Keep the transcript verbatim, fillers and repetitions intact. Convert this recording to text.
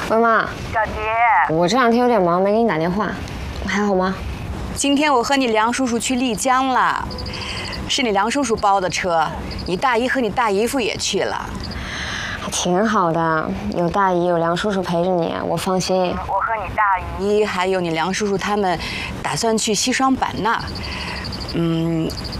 妈妈， 小杰， 我这两天有点忙，没给你打电话，还好吗？ 今天我和你梁叔叔去丽江了，是你梁叔叔包的车，你大姨和你大姨夫也去了， 还挺好的，有大姨有梁叔叔陪着你，我放心。 我和你大姨还有你梁叔叔他们，打算去西双版纳。嗯，